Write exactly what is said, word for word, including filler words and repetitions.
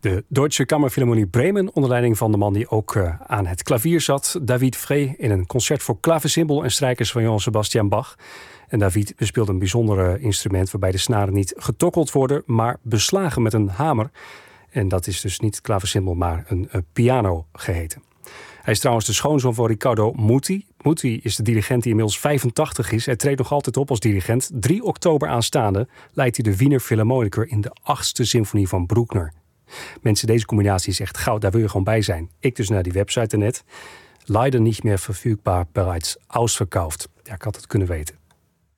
De Deutsche Kammerphilharmonie Bremen, onder leiding van de man die ook uh, aan het klavier zat, David Frey, in een concert voor klavecimbal en strijkers van Johann Sebastian Bach. En David bespeelt een bijzonder instrument waarbij de snaren niet getokkeld worden, maar beslagen met een hamer. En dat is dus niet klavecimbal, maar een, een piano geheten. Hij is trouwens de schoonzoon van Riccardo Muti. Muti is de dirigent die inmiddels vijfentachtig is. Hij treedt nog altijd op als dirigent. drie oktober aanstaande leidt hij de Wiener Philharmoniker in de achtste symfonie van Bruckner. Mensen, deze combinatie is echt goud. Daar wil je gewoon bij zijn. Ik dus naar die website net. Leider niet meer verfügbaar, bereits ausverkauft. Ja, ik had het kunnen weten.